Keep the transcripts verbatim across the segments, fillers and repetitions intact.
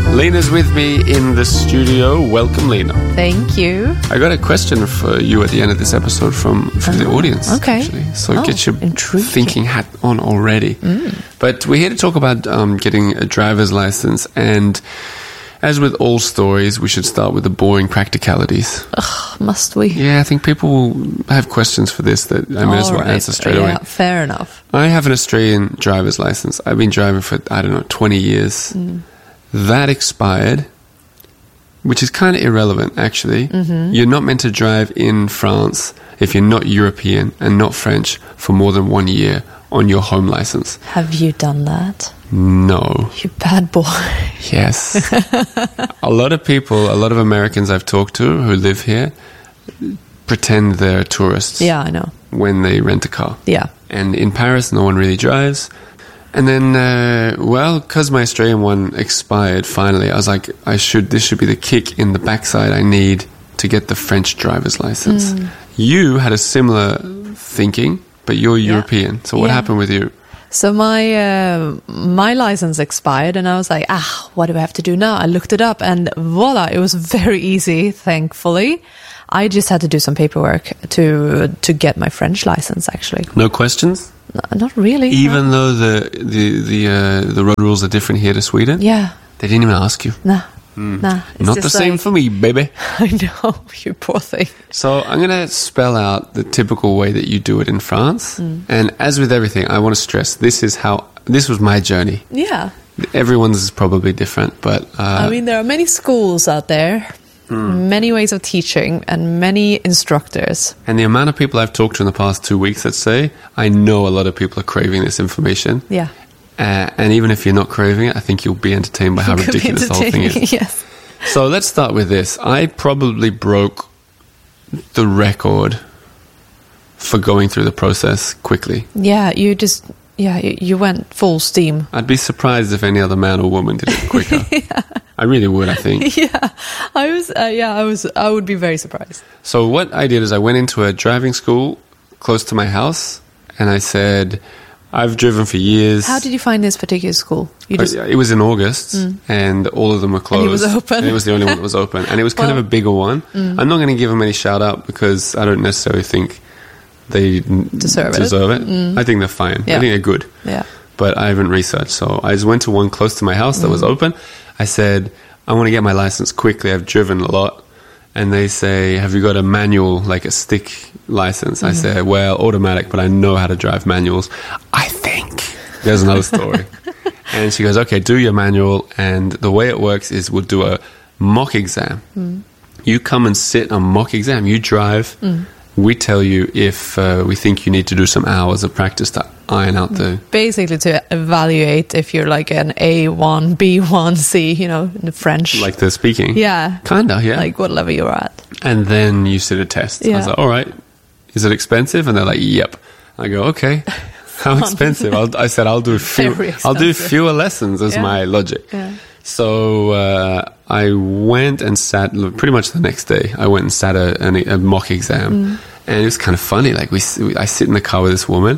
Lena's with me in the studio. Welcome, Lena. Thank you. I got a question for you at the end of this episode from, from the audience. Okay. Actually. So Oh, get your intriguing. thinking hat on already. Mm. But we're here to talk about um, getting a driver's license. And as with all stories, we should start with the boring practicalities. Ugh, must we? Yeah, I think people will have questions for this that I may as All well right. answer straight yeah, away. Fair enough. I have an Australian driver's license. I've been driving for, I don't know, twenty years. Mm. That expired, which is kind of irrelevant, actually. Mm-hmm. You're not meant to drive in France if you're not European and not French for more than one year on your home license. Have you done that? No. You bad boy. Yes. A lot of people, a lot of Americans I've talked to who live here pretend they're tourists Yeah, I know. when they rent a car. Yeah. And in Paris, no one really drives. And then, uh, well, because my Australian one expired finally, I was like, I should. This should be the kick in the backside I need to get the French driver's license. Mm. You had a similar thinking, but you're European. So what Yeah. happened with you? So my uh, my license expired, and I was like, ah, what do I have to do now? I looked it up, and voila, it was very easy, thankfully. I just had to do some paperwork to to get my French license, actually. No questions? No, not really. Even no. though the the the uh, the road rules are different here to Sweden? Yeah. They didn't even ask you. Nah. Nah. It's Not the just same like- for me, baby. I know, you poor thing. So I'm going to spell out the typical way that you do it in France. Mm. And as with everything, I want to stress, this is how, this was my journey. Yeah. Everyone's is probably different, but... Uh, I mean, there are many schools out there, many ways of teaching, and many instructors. and the amount of people I've talked to in the past two weeks, let's say, I know a lot of people are craving this information. Yeah. Uh, and even if you're not craving it, I think you'll be entertained by how Could be ridiculous the whole thing is. entertaining, Yes. So let's start with this. I probably broke the record for going through the process quickly. Yeah, you just, yeah, you, you went full steam. I'd be surprised if any other man or woman did it quicker. I really would, I think. Yeah, I was, uh, yeah, I was, I would be very surprised. So what I did is I went into a driving school close to my house, and I said, I've driven for years. How did you find this particular school? You just, It was in August, and all of them were closed. And it was open. And it was the only one that was open. And it was kind Well, of a bigger one. I'm not going to give them any shout out because I don't necessarily think they n- Deserve it. deserve it. I think they're fine. Yeah. I think they're good. yeah. But I haven't researched. So I just went to one close to my house that was open. I said, I want to get my license quickly. I've driven a lot. And they say, have you got a manual, like a stick license? I say, well, automatic, but I know how to drive manuals. I think. There's another story. And she goes, okay, do your manual. And the way it works is we'll do a mock exam. Mm. You come and sit on mock exam. You drive. Mm. We tell you if uh, we think you need to do some hours of practice to iron out the... Basically to evaluate if you're like an A one, B one, C, you know, in the French. Like the speaking. yeah. Kinda, yeah. Like what level you're at. And then you sit a test. I Yeah. was like, all right, is it expensive? And they're like, yep. I go, okay. How expensive? I'll, I said, I'll do few, Very I'll do expensive. fewer lessons as Yeah. my logic. Yeah. So uh, I went and sat, pretty much the next day, I went and sat a, an, a mock exam. Mm. And it was kind of funny. Like, we, s- I sit in the car with this woman.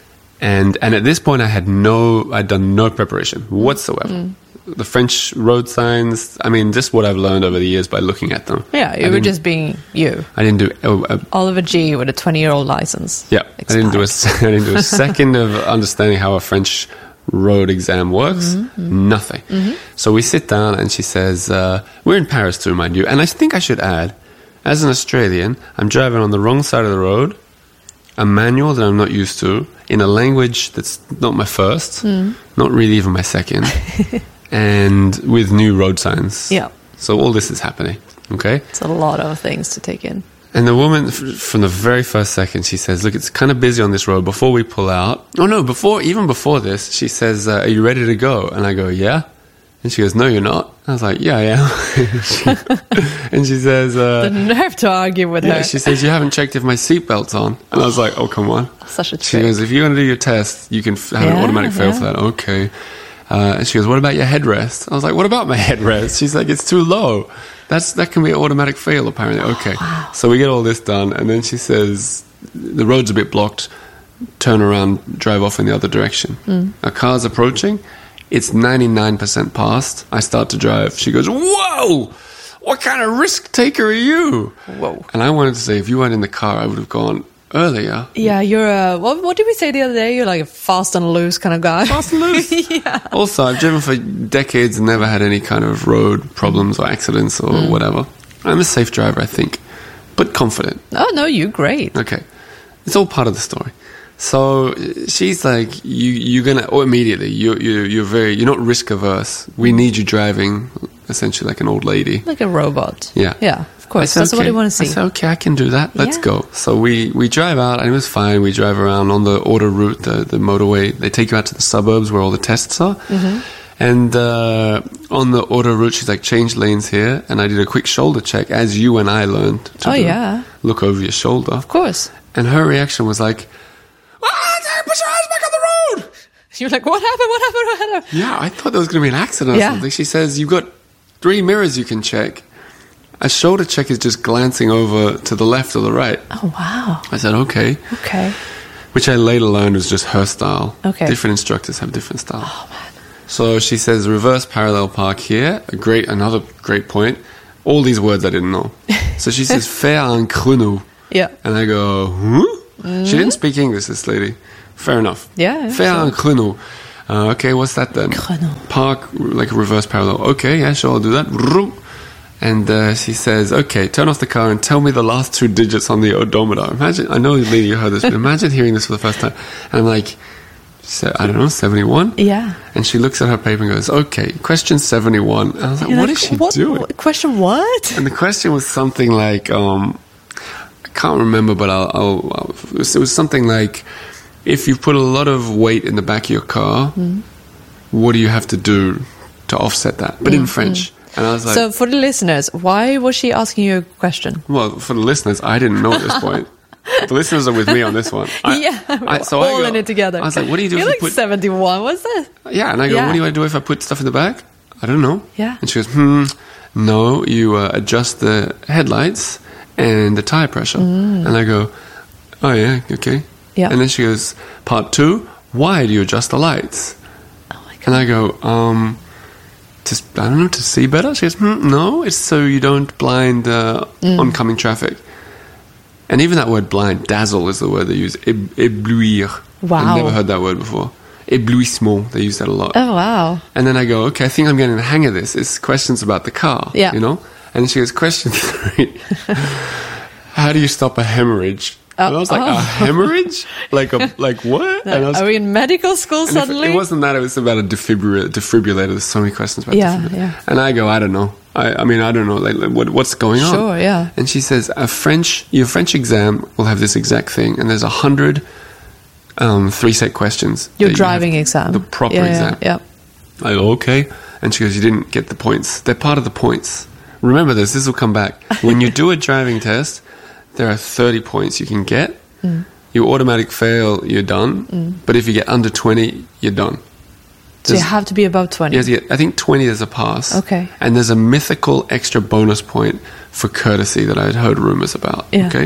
And, and at this point, I had no, I'd done no preparation whatsoever. Mm. The French road signs, I mean, just what I've learned over the years by looking at them. Yeah, I you were didn't- just being you. I didn't do oh, uh, Oliver G with a twenty-year-old license. yeah. I didn't do a Expired. I didn't do a second of understanding how a French road exam works. Mm-hmm, Nothing. So we sit down, and she says, uh, "We're in Paris, to remind you." And I think I should add, as an Australian, I'm driving on the wrong side of the road, a manual that I'm not used to, in a language that's not my first, Mm. not really even my second, and with new road signs. Yeah. So all this is happening. Okay. It's a lot of things to take in. And the woman, f- from the very first second, she says, look, it's kind of busy on this road. Before we pull out... Oh, no, before even before this, she says, uh, are you ready to go? And I go, yeah. And she goes, no, you're not. I was like, yeah, I am. She- and she says... The Uh, nerve to argue with yeah, her. she says, you haven't checked if my seatbelt's on. And I was like, oh, come on. Such a She trick. goes, if you're going to do your test, you can f- have an Yeah, automatic fail yeah. for that. Okay. Uh, and she goes, what about your headrest? I was like, what about my headrest? She's like, it's too low. That's That can be an automatic fail, apparently. Okay. Wow. So we get all this done, and then she says, the road's a bit blocked. Turn around, drive off in the other direction. Mm. A car's approaching. It's ninety-nine percent passed. I start to drive. She goes, whoa! What kind of risk taker are you? Whoa. And I wanted to say, if you weren't in the car, I would have gone earlier. Yeah, you're a, what, what did we say the other day? You're like a fast and loose kind of guy. Fast and loose. Yeah. Also, I've driven for decades and never had any kind of road problems or accidents or Mm. whatever. I'm a safe driver, I think, but confident. Oh, no, you're great. Okay. It's all part of the story. So she's like, you, you're gonna, or immediately, you, you, you're very, you're not risk averse. We need you driving, essentially like an old lady. Like a robot. Yeah. Yeah, of course. I said, That's what okay. I want to see. I said, okay, I can do that. Let's Yeah. go. So we, we drive out, and it was fine. We drive around on the autoroute, the, the motorway. They take you out to the suburbs where all the tests are. Mm-hmm. And uh, on the autoroute, she's like, change lanes here. And I did a quick shoulder check, as you and I learned to Oh, do. yeah. Look over your shoulder. Of course. And her reaction was like, ah, put your eyes back on the road. You're like, what happened? What happened? What happened? Yeah, I thought there was going to be an accident or Yeah. something. She says, you've got three mirrors you can check. A shoulder check is just glancing over to the left or the right. Oh, wow. I said, okay. Okay. Which I later learned was just her style. Okay. Different instructors have different styles. Oh, man. So she says, reverse parallel park here. A great, another great point. All these words I didn't know. So she says, faire un chrono. Yeah. And I go, huh? She didn't speak English, this lady. Fair enough. Yeah, yeah, Faire sure. un chrono. Uh, okay, what's that then? Chrono. Park, like a reverse parallel. Okay, yeah, sure, I'll do that. Vroom. And uh, she says, okay, turn off the car and tell me the last two digits on the odometer. Imagine, I know, lady, you heard this, but imagine hearing this for the first time. And I'm like, so, I don't know, seventy-one? Yeah. And she looks at her paper and goes, okay, question seventy-one. And I was like, You're what like, is she what, doing? what- question what? And the question was something like, um, I can't remember, but I'll, I'll, I'll it, was, it was something like, if you put a lot of weight in the back of your car, Mm. what do you have to do to offset that? But in French. And I was like, So for the listeners, why was she asking you a question? well, for the listeners, I didn't know at this point. The listeners are with me on this one. I, yeah, I, we're so I all go- in it together. I was like, what do you do You're if like you put... seventy-one, what's that? Yeah, and I go, Yeah. what do I do if I put stuff in the back? I don't know. Yeah. And she goes, hmm, no, you uh, adjust the headlights and the tire pressure. And I go, oh yeah, okay. Yeah. And then she goes, part two, why do you adjust the lights? Oh my God. And I go, um, to, I don't know, to see better? She goes, hmm, no, it's so you don't blind uh, Mm. oncoming traffic. And even that word blind, dazzle is the word they use. Eb- éblouir. Wow. I've never heard that word before. Éblouissement, they use that a lot. Oh, wow. And then I go, okay, I think I'm getting the hang of this. It's questions about the car, Yeah. you know? And then she goes, question three, how do you stop a hemorrhage? Oh, and I was like, oh. a hemorrhage? Like a like what? And I was, Are we in medical school and if suddenly? it wasn't that, it was about a defibrillator. defibrillator. There's so many questions about Yeah, defibrillator. yeah. And I go, I don't know. I, I mean, I don't know. Like, like what, what's going on? Sure, yeah. And she says, a French, your French exam will have this exact thing, and there's a hundred um, three set questions. Your that you driving have- exam. The proper yeah, exam. Yeah, yeah. I go, okay. And she goes, you didn't get the points. They're part of the points. Remember this, this will come back. When you do a driving test, there are thirty points you can get. Mm. You automatic fail, you're done. But if you get under twenty, you're done. So you There's- have to be above twenty. you have to get- I think twenty is a pass. Okay. And there's a mythical extra bonus point for courtesy that I had heard rumors about. Yeah. Okay.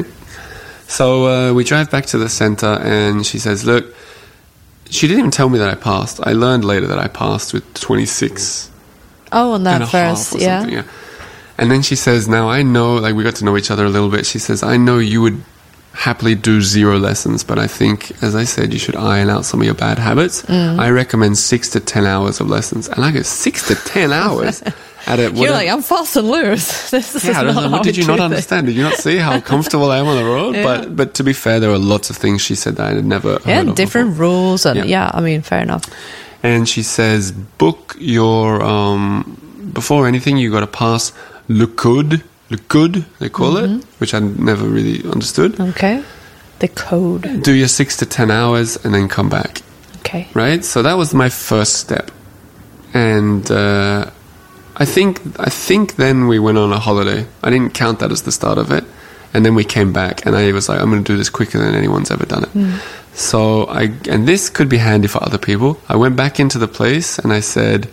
So uh, we drive back to the center, and she says, look, she didn't even tell me that I passed. I learned later that I passed with twenty-six Oh, on that and a first, half or yeah. something, yeah. And then she says, now I know, like we got to know each other a little bit. She says, I know you would happily do zero lessons, but I think, as I said, you should iron out some of your bad habits. Mm. I recommend six to ten hours of lessons. And I go, six to ten hours? At a, You're whatever- like, I'm fast and loose. This is yeah, I not don't know. how What I did you do not things. understand? Did you not see how comfortable I am on the road? Yeah. But but to be fair, there were lots of things she said that I had never Yeah, heard of different before. rules. And Yeah. yeah. I mean, fair enough. And she says, book your, um, before anything, you got to pass le code, le code, they call Mm-hmm. it, which I never really understood. Okay. The code. Do your six to ten hours and then come back, Okay. right? So that was my first step. And uh, I think I think then we went on a holiday. I didn't count that as the start of it. And then we came back, and I was like, I'm going to do this quicker than anyone's ever done it. So I, and this could be handy for other people. I went back into the place and I said,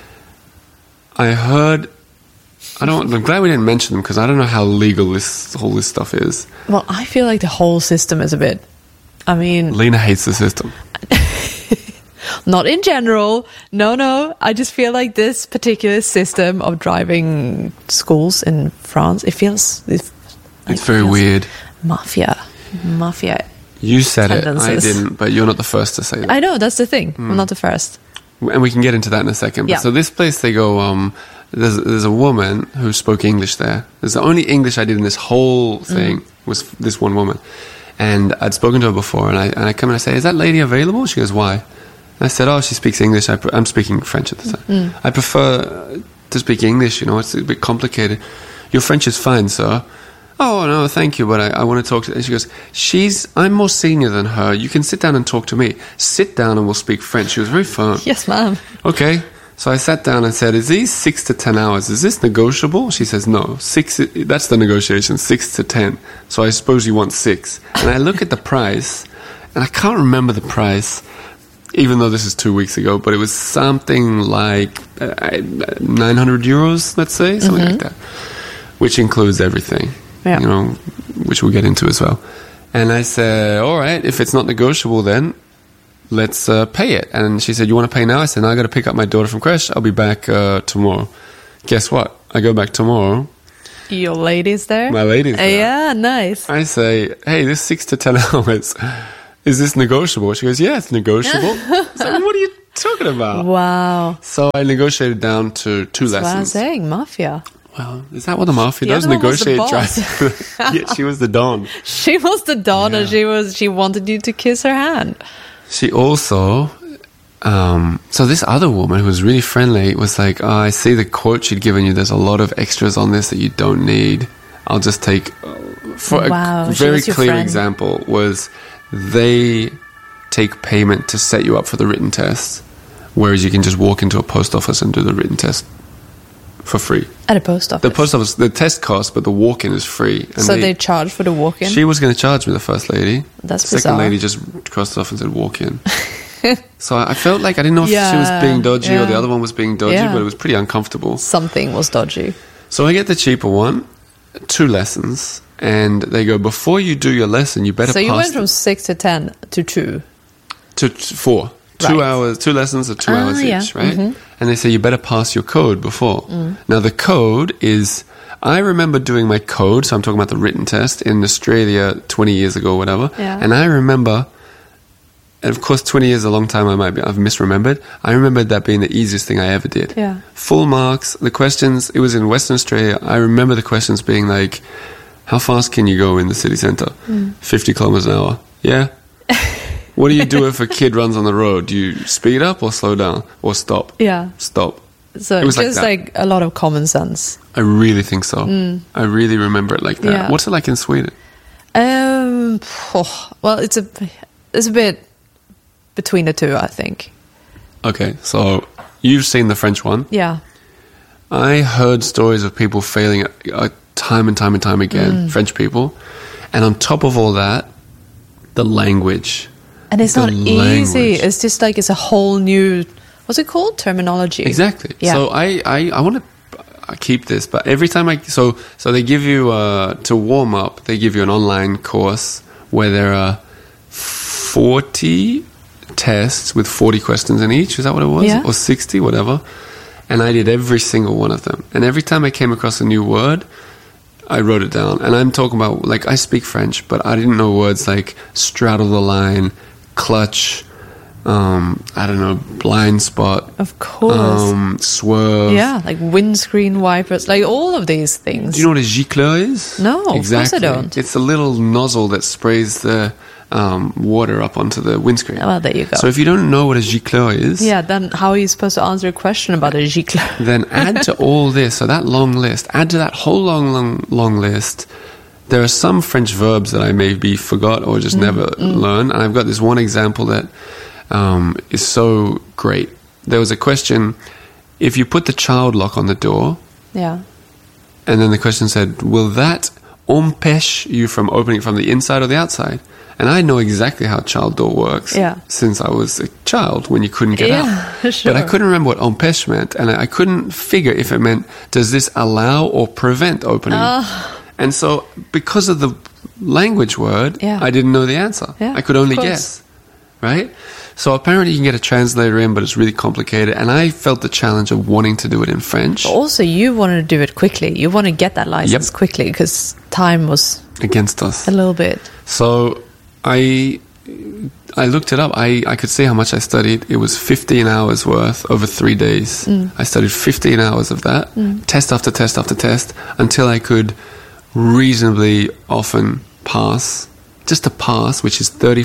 I heard, I don't, I'm glad we didn't mention them because I don't know how legal this, all this stuff is. Well, I feel like the whole system is a bit. I mean, Lena hates the system. Not in general. No, no. I just feel like this particular system of driving schools in France, it feels... It, It's very weird. Mafia. Mafia. You said tendencies. it, I didn't, but you're not the first to say that. I know, that's the thing. I'm not the first. And we can get into that in a second. But Yeah. So this place, they go, um, there's, there's a woman who spoke English there. There's the only English I did in this whole thing was this one woman. And I'd spoken to her before, and I, and I come and I say, is that lady available? She goes, why? And I said, oh, she speaks English. I pre- I'm speaking French at the time. I prefer to speak English, you know, it's a bit complicated. Your French is fine, sir. Oh, no, thank you, but I, I want to talk to... And she goes, she's... I'm more senior than her. You can sit down and talk to me. Sit down and we'll speak French. She was very firm. Yes, ma'am. Okay. So I sat down and said, is these six to ten hours, is this negotiable? She says, no. Six, that's the negotiation, six to ten. So I suppose you want six. And I look at the price, and I can't remember the price, even though this is two weeks ago, but it was something like uh, nine hundred euros, let's say, something like that, which includes everything. Yeah. You know, which we'll get into as well. And I said, all right, if it's not negotiable, then let's uh, pay it. And she said, you want to pay now? I said, no, I got to pick up my daughter from crash. I'll be back uh, tomorrow. Guess what? I go back tomorrow. Your lady's there? My lady's Uh, there. yeah, nice. I say, hey, this six to ten hours, is this negotiable? She goes, yeah, it's negotiable. So what are you talking about? Wow. So I negotiated down to two That's what I'm lessons. saying, mafia. Well, is that what the mafia The does? other one was the Negotiate boss. drive. Yeah, she was the Don. She was the Don and Yeah. she was she wanted you to kiss her hand. She also, um, so this other woman who was really friendly was like, oh, I see the quote she'd given you. There's a lot of extras on this that you don't need. I'll just take, uh, for Wow, a she very was your clear friend. example was they take payment to set you up for the written test, whereas you can just walk into a post office and do the written test for free. At a post office. The post office, the test costs, but the walk-in is free. And so they, charge for the walk-in? She was going to charge me, the first lady. That's the second bizarre. lady just crossed it off and said walk in. So I I felt like I didn't know if she was Yeah, being dodgy or yeah. the other one was being dodgy, Yeah. but it was pretty uncomfortable. Something was dodgy. So I get the cheaper one, two lessons, and they go, before you do your lesson, you better So you pass went from six to ten to two. to t- four. Two Right. hours, two lessons are two Ah, hours yeah. each, right? Mhm. And they say you better pass your code before. Mm. Now the code is, I remember doing my code, so I'm talking about the written test in Australia twenty years ago, or whatever. Yeah. And I remember, and of course twenty years is a long time, I might be, I've misremembered. I remembered that being the easiest thing I ever did. Yeah. Full marks, the questions, it was in Western Australia. I remember the questions being like, how fast can you go in the city centre? Mm. fifty kilometers an hour. Yeah. What do you do if a kid runs on the road? Do you speed up or slow down or stop? Yeah. Stop. So It was like just that. like, a lot of common sense. I really think so. I really remember it like that. Yeah. What's it like in Sweden? Um, oh, well, it's a it's a bit between the two, I think. Okay, so you've seen the French one. Yeah. I heard stories of people failing it, uh, time and time and time again, Mm. French people. And on top of all that, the language. And it's The not easy. language. It's just like it's a whole new, what's it called? Terminology. Exactly. Yeah. So I, I, I want to keep this, but every time I so so they give you uh, to warm up, they give you an online course where there are forty tests with forty questions in each. Is that what it was? Yeah. Or sixty, whatever. And I did every single one of them. And every time I came across a new word, I wrote it down. And I'm talking about, like, I speak French, but I didn't know words like straddle the line, clutch, um, I don't know, blind spot, Of course. um, swerve. Yeah, like windscreen wipers, like all of these things. Do you know what a gicleur is? No, of course I exactly. don't. It's a little nozzle that sprays the um, water up onto the windscreen. Well, there you go. So if you don't know what a gicleur is, Yeah, then how are you supposed to answer a question about a gicleur? then add to all this, so that long list, add to that whole long, long, long list. There are some French verbs that I maybe forgot or just never learned. And I've got this one example that um, is so great. There was a question, if you put the child lock on the door, Yeah. and then the question said, will that empêche you from opening it from the inside or the outside? And I know exactly how child door works Yeah. since I was a child when you couldn't get Yeah, out. sure. But I couldn't remember what empêche meant, and I I couldn't figure if it meant, does this allow or prevent opening? Ah. And so because of the language word, Yeah. I didn't know the answer. Yeah, I could only of course. guess, right? So apparently you can get a translator in, but it's really complicated. And I felt the challenge of wanting to do it in French. But also, you wanted to do it quickly. You want to get that license Yep. quickly because time was Against us. a little bit. So I I looked it up. I, I could see how much I studied. It was fifteen hours worth over three days. I studied fifteen hours of that, test after test after test, until I could reasonably often pass. Just to pass, which is thirty